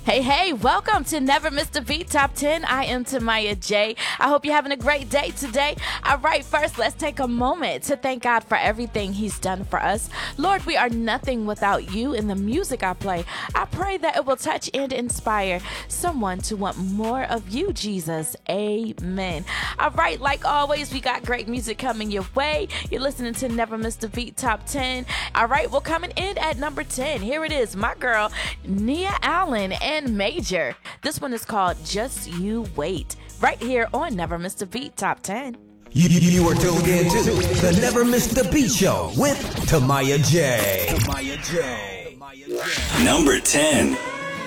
Hey, welcome to Never Miss the Beat Top 10. I am Tamaya J. I hope you're having a great day today. All right, first, let's take a moment to thank God for everything He's done for us. Lord, we are nothing without you and the music I play. I pray that it will touch and inspire someone to want more of you, Jesus. Amen. All right, like always, we got great music coming your way. You're listening to Never Miss the Beat Top 10. All right, well, coming in at number 10, here it is, my girl, Nia Allen and Major. This one is called Just You Wait, right here on Never Miss the Beat Top 10. You are tuned in to the Never Miss the Beat Show with Tamaya J. Number 10.